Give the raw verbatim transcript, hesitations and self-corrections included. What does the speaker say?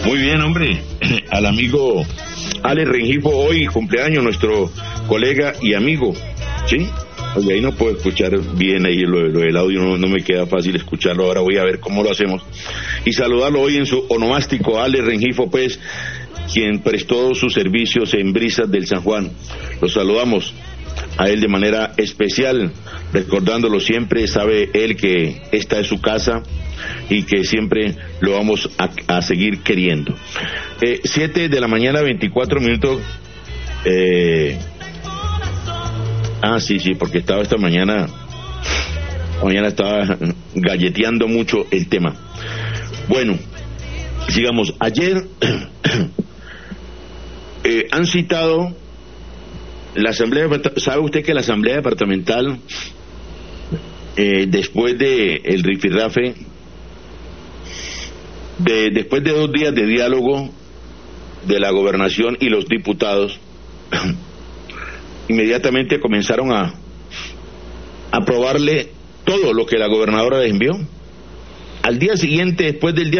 Muy bien, hombre. Al amigo Ale Rengifo, hoy cumpleaños, nuestro colega y amigo, ¿sí? Oye, ahí no puedo escuchar bien ahí lo, lo del audio, no, no me queda fácil escucharlo, ahora voy a ver cómo lo hacemos. Y saludarlo hoy en su onomástico, Ale Rengifo, pues, quien prestó sus servicios en Brisas del San Juan. Lo saludamos a él de manera especial, recordándolo siempre, sabe él que esta es su casa y que siempre lo vamos a, a seguir queriendo. Eh, siete de la mañana, veinticuatro minutos. Eh, ah, sí, sí, porque estaba esta mañana, mañana estaba galleteando mucho el tema. Bueno, sigamos. Ayer eh, han citado la asamblea. ¿Sabe usted que la asamblea departamental, eh, después de el rifirrafe, de, después de dos días de diálogo de la gobernación y los diputados, inmediatamente comenzaron a aprobarle todo lo que la gobernadora les envió? Al día siguiente, después del día